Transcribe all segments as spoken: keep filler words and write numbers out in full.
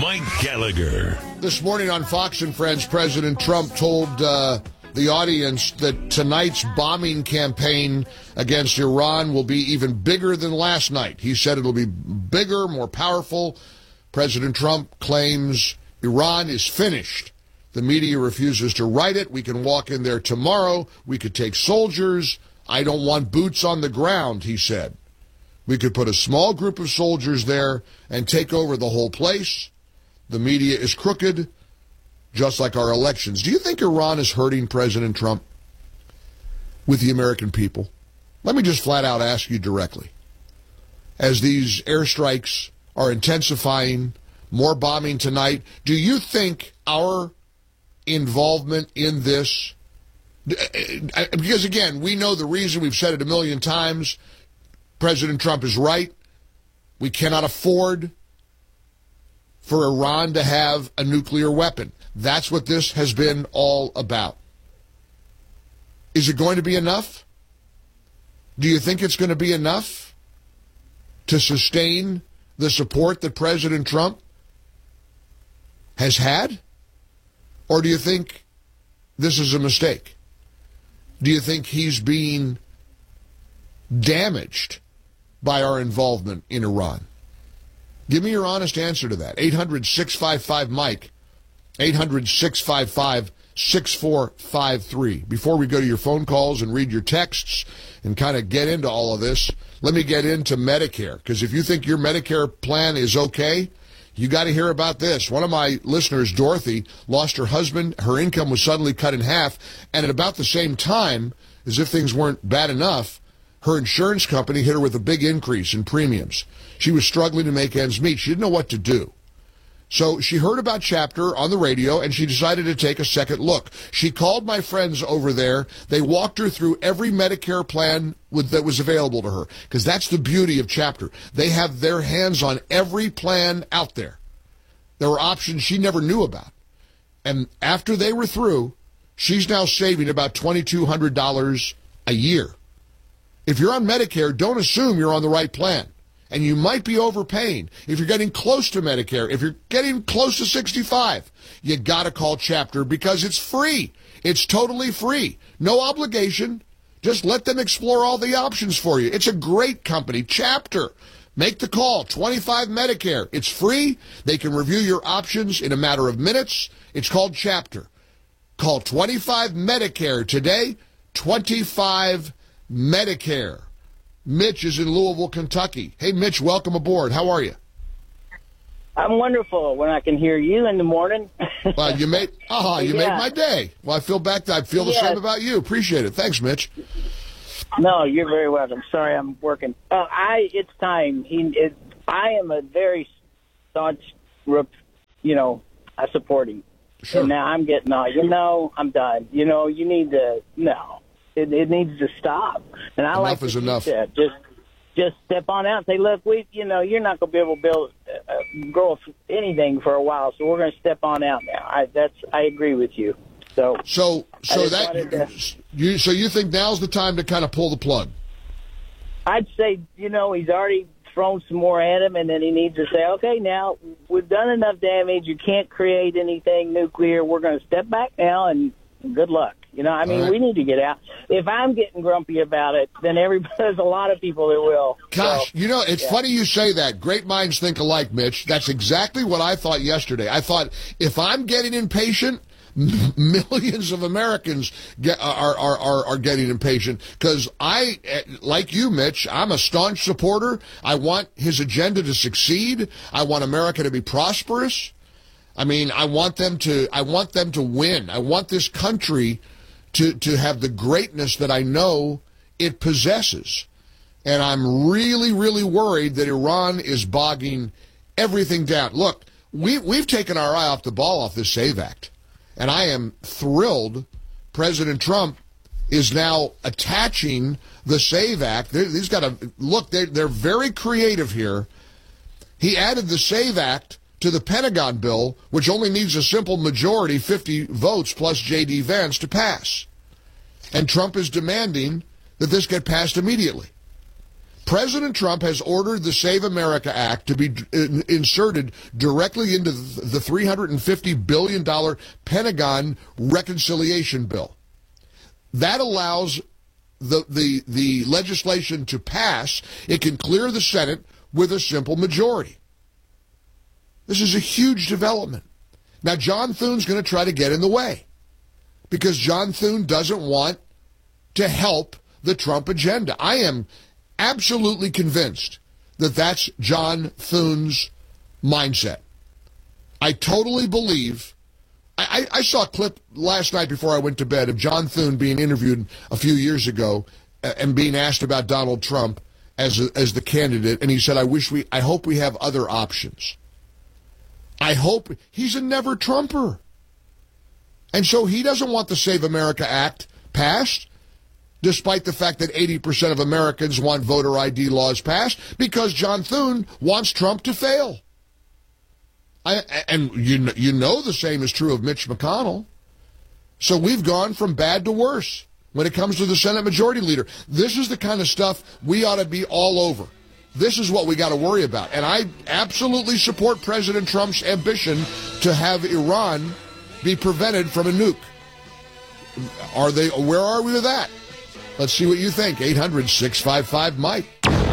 Mike Gallagher. This morning on Fox and Friends, President Trump told uh, the audience that tonight's bombing campaign against Iran will be even bigger than last night. He said it'll be bigger, more powerful. President Trump claims Iran is finished. The media refuses to write it. We can walk in there tomorrow. We could take soldiers. I don't want boots on the ground, he said. We could put a small group of soldiers there and take over the whole place. The media is crooked, just like our elections. Do you think Iran is hurting President Trump with the American people? Let me just flat out ask you directly. As these airstrikes are intensifying, more bombing tonight, do you think our involvement in this, because again, we know the reason, we've said it a million times, President Trump is right. We cannot afford for Iran to have a nuclear weapon. That's what this has been all about. Is it going to be enough? Do you think it's going to be enough to sustain the support that President Trump has had? Or do you think this is a mistake? Do you think he's being damaged by our involvement in Iran? Give me your honest answer to that. eight hundred, six five five, Mike. eight hundred, six five five, six four five three. Before we go to your phone calls and read your texts and kind of get into all of this, let me get into Medicare. Because if you think your Medicare plan is okay, you got to hear about this. One of my listeners, Dorothy, lost her husband. Her income was suddenly cut in half. And at about the same time, as if things weren't bad enough, her insurance company hit her with a big increase in premiums. She was struggling to make ends meet. She didn't know what to do. So she heard about Chapter on the radio, and she decided to take a second look. She called my friends over there. They walked her through every Medicare plan with, that was available to her, because that's the beauty of Chapter. They have their hands on every plan out there. There were options she never knew about. And after they were through, she's now saving about two thousand two hundred dollars a year. If you're on Medicare, don't assume you're on the right plan. And you might be overpaying. If you're getting close to Medicare, if you're getting close to sixty-five, you got to call Chapter because it's free. It's totally free. No obligation. Just let them explore all the options for you. It's a great company, Chapter. Make the call, twenty-five Medicare. It's free. They can review your options in a matter of minutes. It's called Chapter. Call twenty-five Medicare today, twenty-five Medicare. Mitch is in Louisville, Kentucky. Hey, Mitch, welcome aboard. How are you? I'm wonderful when I can hear you in the morning. Well, you made uh-huh, you yeah. made my day. Well, I feel back. I feel the yes. same about you. Appreciate it. Thanks, Mitch. No, you're very welcome. Sorry, I'm working. Uh, I it's time. He, it, I am a very staunch, you know, I support him. Sure. And now I'm getting on. You know, I'm done. You know, you need to no. It, it needs to stop. And I enough like is enough. That. Just just step on out and say, look, we, you know, you're not going to be able to build, uh, grow anything for a while, so we're going to step on out now. I that's I agree with you. So so so that to, you so you think now's the time to kind of pull the plug? I'd say, you know, he's already thrown some more at him, and then he needs to say, okay, now we've done enough damage. You can't create anything nuclear. We're going to step back now, and good luck. You know, I mean, right. we need to get out. If I'm getting grumpy about it, then everybody, there's a lot of people that will. Gosh, so, you know, it's yeah. funny you say that. Great minds think alike, Mitch. That's exactly what I thought yesterday. I thought, if I'm getting impatient, millions of Americans get, are, are, are, are getting impatient. Because I, like you, Mitch, I'm a staunch supporter. I want his agenda to succeed. I want America to be prosperous. I mean, I want them to, I want them to win. I want this country to, to have the greatness that I know it possesses. And I'm really, really worried that Iran is bogging everything down. Look, we, we've taken our eye off the ball off this SAVE Act. And I am thrilled President Trump is now attaching the SAVE Act. They're, he's got to, look, they're, they're very creative here. He added the SAVE Act to the Pentagon bill, which only needs a simple majority, fifty votes plus J D Vance, to pass. And Trump is demanding that this get passed immediately. President Trump has ordered the Save America Act to be in, inserted directly into the, the three hundred fifty billion dollars Pentagon reconciliation bill. That allows the, the, the legislation to pass. It can clear the Senate with a simple majority. This is a huge development. Now, John Thune's going to try to get in the way because John Thune doesn't want to help the Trump agenda. I am absolutely convinced that that's John Thune's mindset. I totally believe. I, I saw a clip last night before I went to bed of John Thune being interviewed a few years ago and being asked about Donald Trump as a, as the candidate, and he said, "I wish we, I hope we have other options." I hope he's a never Trumper, and so he doesn't want the Save America Act passed, despite the fact that eighty percent of Americans want voter I D laws passed, because John Thune wants Trump to fail. I, and you, you know the same is true of Mitch McConnell. So we've gone from bad to worse when it comes to the Senate Majority Leader. This is the kind of stuff we ought to be all over. This is what we got to worry about. And I absolutely support President Trump's ambition to have Iran be prevented from a nuke. Are they? Where are we with that? Let's see what you think. eight hundred, six five five, Mike.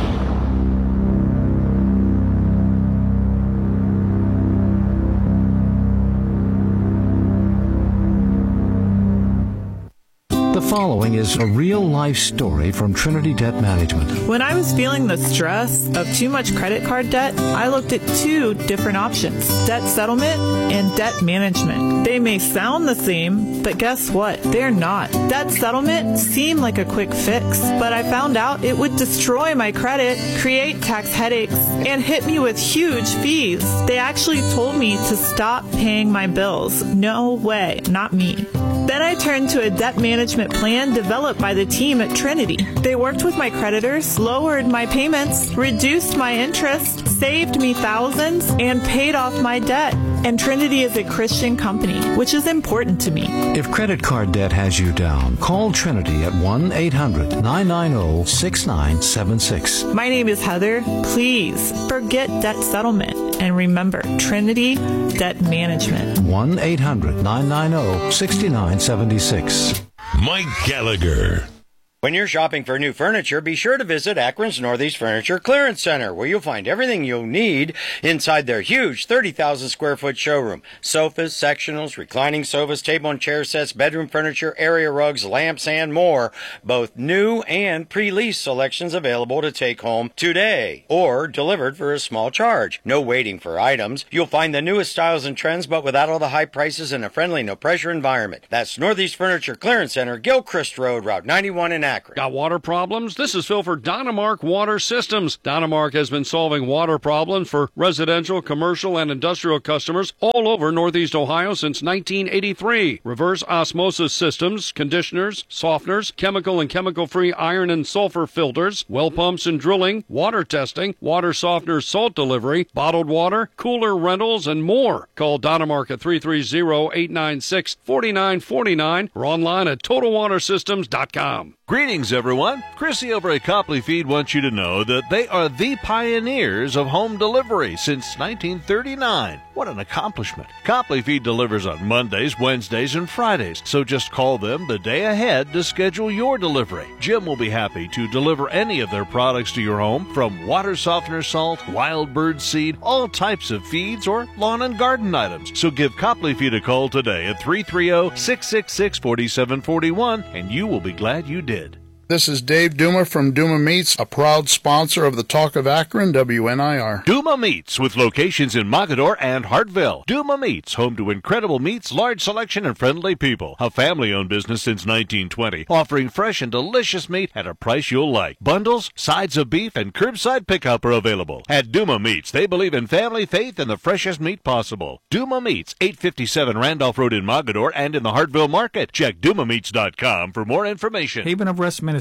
The following is a real-life story from Trinity Debt Management. When I was feeling the stress of too much credit card debt, I looked at two different options: debt settlement and debt management. They may sound the same, but guess what? They're not. Debt settlement seemed like a quick fix, but I found out it would destroy my credit, create tax headaches, and hit me with huge fees. They actually told me to stop paying my bills. No way, not me. Then I turned to a debt management plan developed by the team at Trinity. They worked with my creditors, lowered my payments, reduced my interest, saved me thousands, and paid off my debt. And Trinity is a Christian company, which is important to me. If credit card debt has you down, call Trinity at one eight hundred, nine nine zero, six nine seven six. My name is Heather. Please forget debt settlement. And remember, Trinity Debt Management. one eight hundred, nine nine zero, six nine seven six. Mike Gallagher. When you're shopping for new furniture, be sure to visit Akron's Northeast Furniture Clearance Center, where you'll find everything you'll need inside their huge thirty thousand square foot showroom. Sofas, sectionals, reclining sofas, table and chair sets, bedroom furniture, area rugs, lamps, and more. Both new and pre-lease selections available to take home today or delivered for a small charge. No waiting for items. You'll find the newest styles and trends, but without all the high prices in a friendly, no-pressure environment. That's Northeast Furniture Clearance Center, Gilchrist Road, Route ninety-one in Akron. Got water problems? This is Phil for Dynamark Water Systems. Dynamark has been solving water problems for residential, commercial, and industrial customers all over Northeast Ohio since nineteen eighty-three. Reverse osmosis systems, conditioners, softeners, chemical and chemical-free iron and sulfur filters, well pumps and drilling, water testing, water softeners, salt delivery, bottled water, cooler rentals, and more. Call Dynamark at three three zero, eight nine six, four nine four nine or online at total water systems dot com. Greetings, everyone. Chrissy over at Copley Feed wants you to know that they are the pioneers of home delivery since nineteen thirty-nine. What an accomplishment. Copley Feed delivers on Mondays, Wednesdays, and Fridays, so just call them the day ahead to schedule your delivery. Jim will be happy to deliver any of their products to your home, from water softener salt, wild bird seed, all types of feeds, or lawn and garden items. So give Copley Feed a call today at three three zero, six six six, four seven four one, and you will be glad you did. This is Dave Duma from Duma Meats, a proud sponsor of the Talk of Akron, W N I R. Duma Meats, with locations in Mogadore and Hartville. Duma Meats, home to incredible meats, large selection, and friendly people. A family-owned business since nineteen twenty, offering fresh and delicious meat at a price you'll like. Bundles, sides of beef, and curbside pickup are available. At Duma Meats, they believe in family, faith, and the freshest meat possible. Duma Meats, eight fifty-seven Randolph Road in Mogadore and in the Hartville Market. Check Duma Meats dot com for more information. Haven of Rest Ministries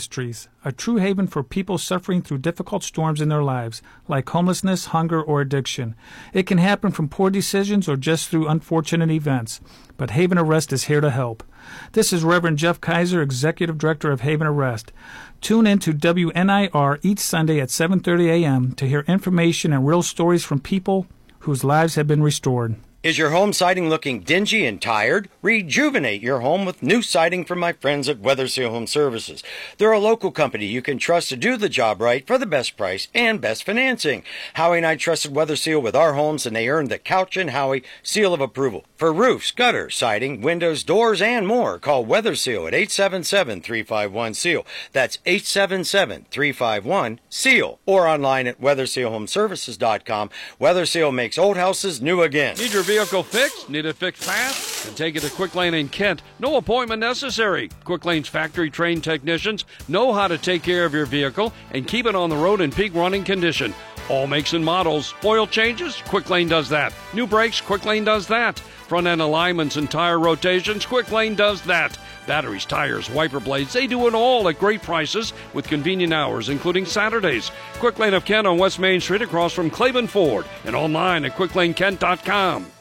Ministries, a true haven for people suffering through difficult storms in their lives, like homelessness, hunger, or addiction. It can happen from poor decisions or just through unfortunate events, but Haven Arrest is here to help. This is Reverend Jeff Kaiser, Executive Director of Haven Arrest. Tune in to W N I R each Sunday at seven thirty a.m. to hear information and real stories from people whose lives have been restored. Is your home siding looking dingy and tired? Rejuvenate your home with new siding from my friends at Weather Seal Home Services. They're a local company you can trust to do the job right for the best price and best financing. Howie and I trusted Weather Seal with our homes, and they earned the Couch and Howie seal of approval. For roofs, gutters, siding, windows, doors, and more, call Weather Seal at eight seven seven, three five one, S E A L. That's eight seven seven, three five one, S E A L. Or online at weather seal home services dot com. Weather Seal makes old houses new again. Need your vehicle fixed? Need it fixed fast? Then take it to Quick Lane in Kent. No appointment necessary. Quick Lane's factory-trained technicians know how to take care of your vehicle and keep it on the road in peak running condition. All makes and models. Oil changes? Quick Lane does that. New brakes? Quick Lane does that. Front-end alignments and tire rotations? Quick Lane does that. Batteries, tires, wiper blades, they do it all at great prices with convenient hours, including Saturdays. Quick Lane of Kent on West Main Street across from Claiborne Ford and online at quick lane kent dot com.